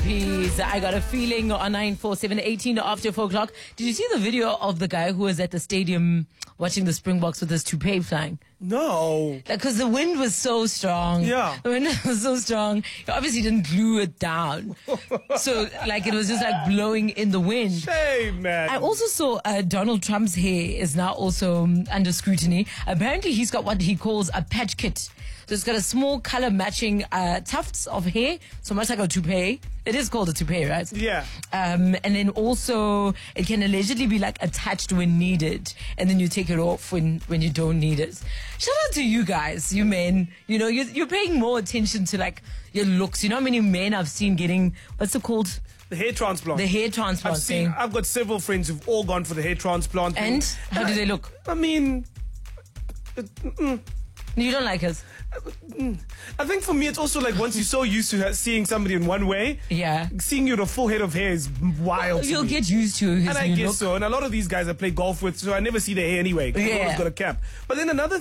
Peace. I got a feeling on 94718 after 4 o'clock. Did you see the video of the guy who was at the stadium watching the Springboks with his toupee flying? No. Because the wind was so strong. Yeah. The wind was so strong. He obviously didn't glue it down. So, like, it was just like blowing in the wind. Shame, man. I also saw Donald Trump's hair is now also under scrutiny. Apparently, he's got what he calls a patch kit. So it's got a small color matching tufts of hair, so much like a toupee. It is called a toupee, right? Yeah. And then also it can allegedly be like attached when needed, and then you take it off when you don't need it. Shout out to you guys, you men. You know, you're paying more attention to like your looks. You know how many men I've seen getting, what's it called? The hair transplant. The hair transplant thing. I've got several friends who've all gone for the hair transplant. And how do they look? I mean, You don't like us? I think for me it's also like once you're so used to seeing somebody in one way, Yeah. seeing you with a full head of hair is wild to You'll me. get used to his And I new guess look. so. And a lot of these guys I play golf with, so I never see their hair anyway. They've Yeah. always got a cap. But then another